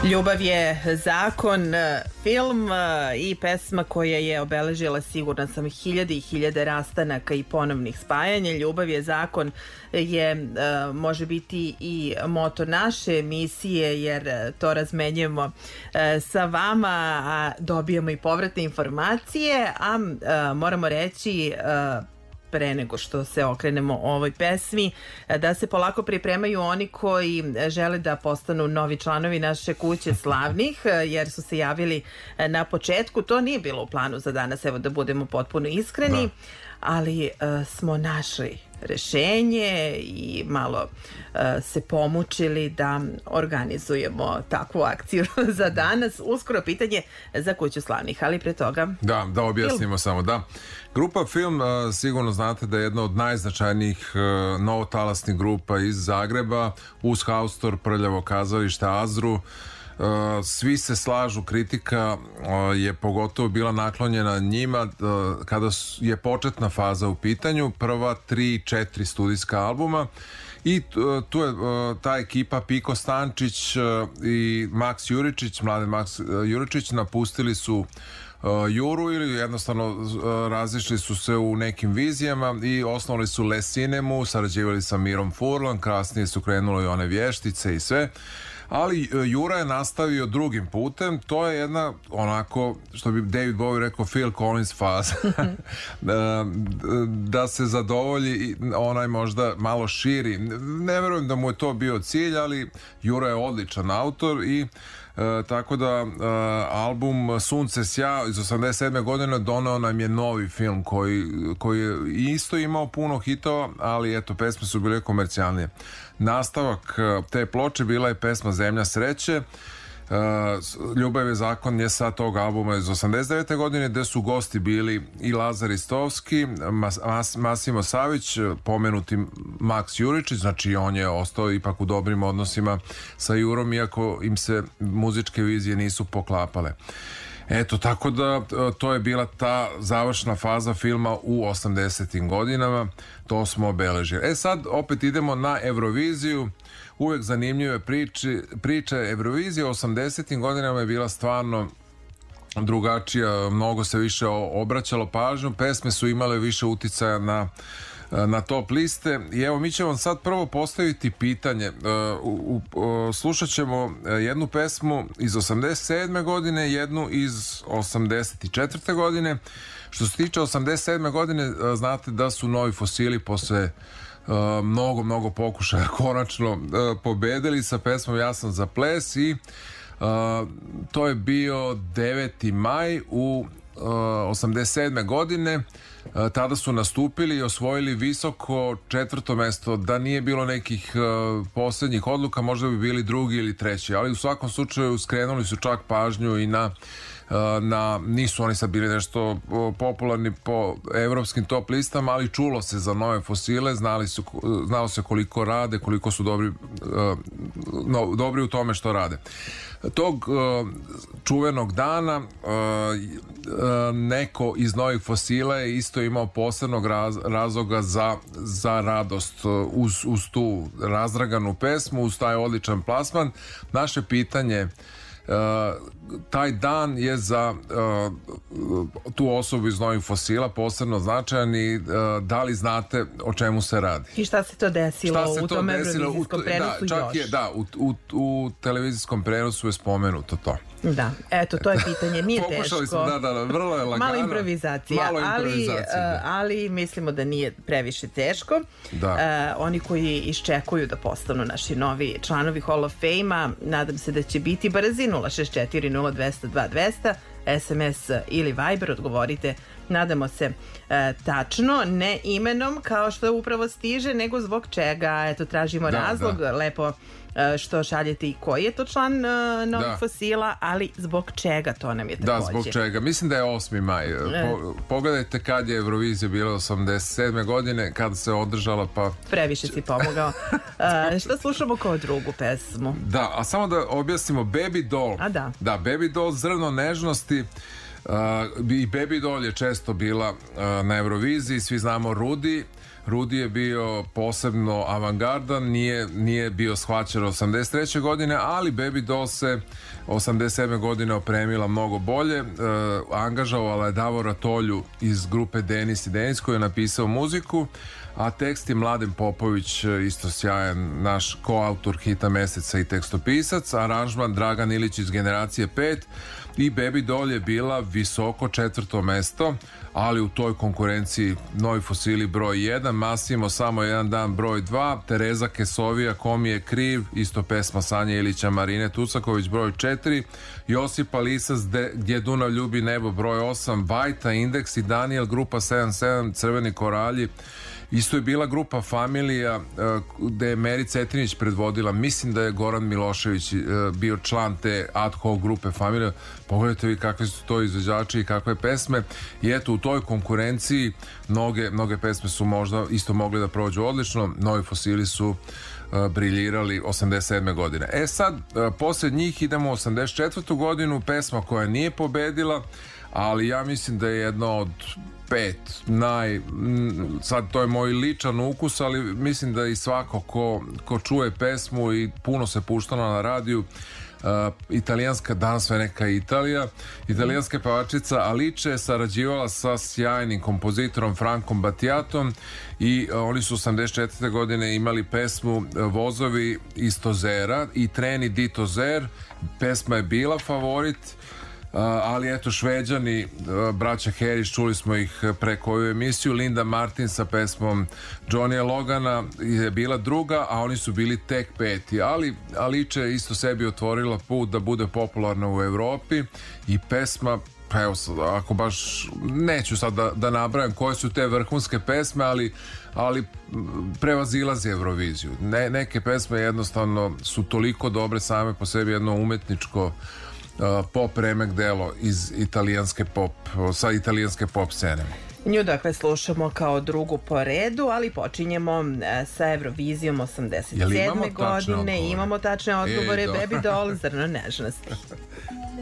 Ljubav je zakon, film i pesma koja je obeležila, sigurna sam, hiljade i hiljade rastanaka i ponovnih spajanja. Ljubav je zakon je, može biti i moto naše emisije, jer to razmenjujemo sa vama, a dobijamo i povratne informacije, a moramo reći, pre nego što se okrenemo ovoj pesmi, da se polako pripremaju oni koji žele da postanu novi članovi naše kuće slavnih, jer su se javili na početku. To nije bilo u planu za danas, evo da budemo potpuno iskreni, ali smo našli rešenje i malo se pomučili da organizujemo takvu akciju za danas. Uskoro pitanje za kuću slavnih, ali pre toga... Da objasnimo samo, da. Grupa Film, sigurno znate da je jedna od najznačajnijih novotalasnih grupa iz Zagreba, uz Haustor, Prljavo kazalište, Azru. Svi se slažu, kritika je pogotovo bila naklonjena njima kada je početna faza u pitanju, prva 3-4 studijska albuma, i tu je ta ekipa Piko Stančić i Maks Juričić, mladi Maks Juričić, napustili su Juru ili jednostavno razišli su se u nekim vizijama i osnovali su Le Cinemu, sarađivali sa Mirom Furlan, kasnije su krenuli one Vještice i sve. Ali Jura je nastavio drugim putem. To je jedna, onako, što bi David Bowie rekao, Phil Collins faza. Da se zadovolji onaj možda malo širi. Ne verujem da mu je to bio cilj, ali Jura je odličan autor i tako da album Sunce sja iz 87. godine doneo nam je novi film koji je isto imao puno hitova, ali eto, pesme su bile komercijalnije. Nastavak te ploče bila je pesma Zemlja sreće. Ljubav je zakon je sa tog albuma iz 89. godine, gde su gosti bili i Lazar Istovski, Masimo Savić, pomenuti Maks Juričić, znači on je ostao ipak u dobrim odnosima sa Jurom, iako im se muzičke vizije nisu poklapale. Eto, tako da to je bila ta završna faza filma u 80. godinama, to smo obeležili. Sad opet idemo na Euroviziju. Uvek zanimljive priče. Eurovizija u 80. godinama je bila stvarno drugačija, mnogo se više obraćalo pažnju, pesme su imale više uticaja na top liste. I evo, mi ćemo sad prvo postaviti pitanje. Slušat ćemo jednu pesmu iz 87. godine, jednu iz 84. godine. Što se tiče 87. godine, znate da su Novi Fosili posle mnogo pokušaja konačno pobedili sa pesmom Ja sam za ples i to je bio 9. maj u 87. godine. Tada su nastupili i osvojili visoko 4. mesto. Da nije bilo nekih posljednjih odluka, možda bi bili drugi ili treći, ali u svakom slučaju skrenuli su čak pažnju i nisu oni sad bili nešto popularni po evropskim top listama, ali čulo se za Nove Fosile, znalo se koliko rade, koliko su dobri u tome što rade. Tog čuvenog dana neko iz Novih Fosila je isto imao posebnog razloga za radost uz tu razdraganu pesmu, uz taj odličan plasman. Naše pitanje, taj dan je za tu osobu iz Novih Fosila posebno značajan i da li znate o čemu se radi? I šta se to desilo u tom evrovizijskom prenosu još? U televizijskom prenosu je spomenuto to. Da, eto, to je pitanje, nije Pokušali teško. Smo, vrlo je lagano. Mala improvizacija, ali mislimo da nije previše teško. Oni koji iščekuju da postanu naši novi članovi Hall of Fame-a, nadam se da će biti brzi. 064 0200 200, SMS ili Viber, odgovorite, nadamo se tačno, ne imenom kao što upravo stiže, nego zbog čega. Eto, tražimo razlog, lepo što šaljete i koji je to član Novih Fosila, ali zbog čega, to nam je takođe. Da, zbog čega. Mislim da je 8. maj. Pogledajte kad je Eurovizija bila 87. godine, kad se održala, pa... Previše si pomogao. Što slušamo kao drugu pesmu? Da, a samo da objasnimo, Baby Doll. Da, Baby Doll, Zrno nežnosti. I Baby Doll je često bila na Euroviziji, svi znamo Rudi. Rudi je bio posebno avangardan, nije bio shvaćen 83. godine, ali Baby Doll se 87. godine opremila mnogo bolje. Angažovala je Davora Tolju iz grupe Denis i Denis koji je napisao muziku, a tekst je Mladen Popović, isto sjajan naš koautor hita meseca i tekstopisac, aranžman Dragan Ilić iz Generacije 5 i Baby Doll je bila visoko 4. mesto, ali u toj konkurenciji Novi fosili broj 1, Masimo samo jedan dan broj 2, Tereza Kesovija Kom je kriv, isto pesma Sanje Ilića, Marine Tucaković broj 4, Josipa Lisac Gdje Dunav ljubi nebo broj 8, Bajta Indeks i Daniel grupa 77 Crveni koralji. Isto je bila grupa Familija gde je Meri Cetinić predvodila, mislim da je Goran Milošević bio član te ad hoc grupe Familija. Pogledajte vi kakve su to izvođači i kakve pesme, i eto u toj konkurenciji mnoge pesme su možda isto mogli da prođu odlično. Novi fosili su briljirali 87. godine. Sad, posle njih idemo u 84. godinu, pesma koja nije pobedila, ali ja mislim da je jedna od 5 sad to je moj ličan ukus, ali mislim da i svako ko čuje pesmu i puno se puštala na radiju, italijanska, danas je neka Italija, italijanska pevačica Alice je sarađivala sa sjajnim kompozitorom Frankom Battiatom i oni su 84. godine imali pesmu Vozovi iz Tozera i Treni di Tozer. Pesma je bila favorit, ali eto Šveđani, braća Harris, čuli smo ih pre koju emisiju. Linda Martin sa pesmom Johnnyja Logana je bila druga, a oni su bili tek 5. ali Alice je isto sebi otvorila put da bude popularna u Evropi i pesma, pa evo ako baš neću sad da nabrajam koje su te vrhunske pesme, ali prevazilazi Euroviziju. Neke pesme jednostavno su toliko dobre same po sebi, jedno umetničko pop remek delo iz sa italijanske pop scene. Nju dakle slušamo kao drugu po redu, ali počinjemo sa Eurovizijom 87. godine. Imamo tačne odgovore. Baby Doll, Zrno nežnosti.